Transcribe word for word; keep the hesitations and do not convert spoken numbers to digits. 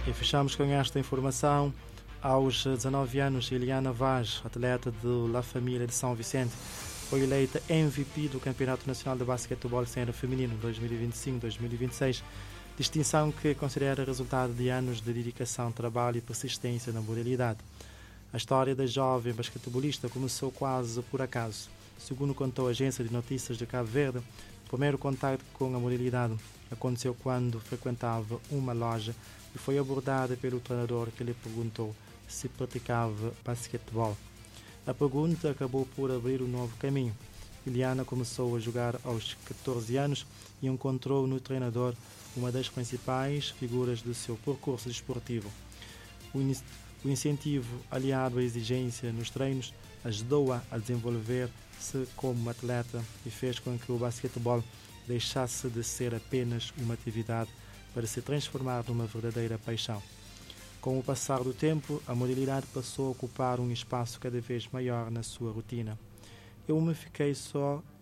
E fechamos com esta informação. Aos dezanove anos, Eliana Vaz, atleta do La Família de São Vicente, foi eleita M V P do Campeonato Nacional de Basquetebol Sénior Feminino dois mil e vinte e cinco dois mil e vinte e seis, distinção que considera resultado de anos de dedicação, trabalho e persistência na modalidade. A história da jovem basquetebolista começou quase por acaso. Segundo contou a agência de notícias de Cabo Verde, o primeiro contato com a modalidade aconteceu quando frequentava uma loja e foi abordada pelo treinador que lhe perguntou se praticava basquetebol. A pergunta acabou por abrir um novo caminho. Eliana começou a jogar aos catorze anos e encontrou no treinador uma das principais figuras do seu percurso desportivo. O, in- o incentivo, aliado à exigência nos treinos, ajudou-a a desenvolver-se como atleta e fez com que o basquetebol deixasse de ser apenas uma atividade para se transformar numa verdadeira paixão. Com o passar do tempo, a modalidade passou a ocupar um espaço cada vez maior na sua rotina. Eu me fiquei só